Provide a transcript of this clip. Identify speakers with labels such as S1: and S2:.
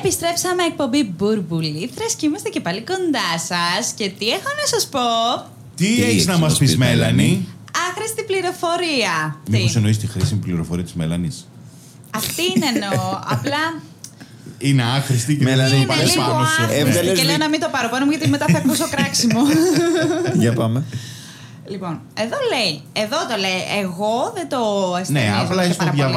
S1: Επιστρέψαμε εκπομπή Μπουρμπουλήθρες και είμαστε και πάλι κοντά σας. Και τι έχω να σας πω?
S2: Τι έχεις να μας πεις, Μέλανη?
S1: Άχρηστη πληροφορία.
S2: Μήπως εννοείς τη χρήσιμη πληροφορία της Μέλανης?
S1: Αυτή είναι εννοώ. Απλά
S2: είναι άχρηστη και
S3: Μέλανη,
S2: δεν
S1: είναι
S2: υπάρχει
S1: λίγο
S2: πάνω σου.
S1: άχρηστη και λέω να μην το πάρω πάνω μου γιατί μετά θα ακούσω κράξιμο.
S3: Για πάμε.
S1: Λοιπόν, εδώ το λέει. Εγώ δεν το αισθανίζω.
S2: Ναι, απλά έχεις το διαβάσει.